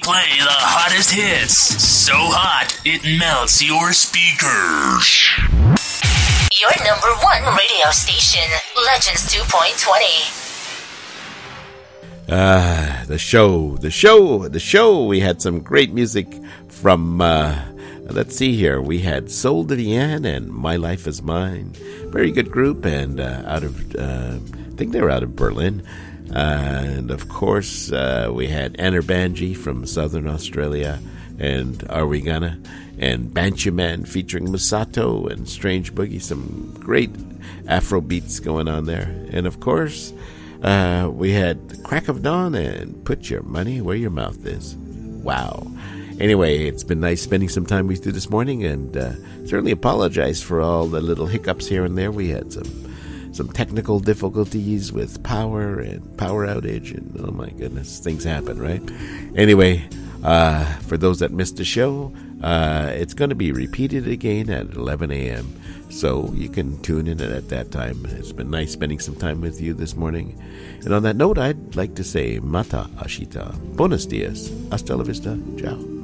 play the hottest hits. So hot, it melts your speakers. Your number one radio station, Legends 2.20. The show. We had some great music from, let's see here. We had Soul de Vienne and My Life Is Mine. Very good group, and I think they were out of Berlin. And of course, we had Enerbanji from Southern Australia, and Are We Gonna, and Banshee Man featuring Masato and Strange Boogie. Some great Afro beats going on there. And of course, we had The Crack of Dawn and Put Your Money Where Your Mouth Is. Wow. Anyway, it's been nice spending some time with you this morning, and certainly apologize for all the little hiccups here and there. We had some technical difficulties with power and power outage, and oh my goodness, things happen, right? Anyway, for those that missed the show, it's going to be repeated again at 11 a.m., so you can tune in at that time. It's been nice spending some time with you this morning. And on that note, I'd like to say Mata Ashita. Buenos dias. Hasta la vista. Ciao.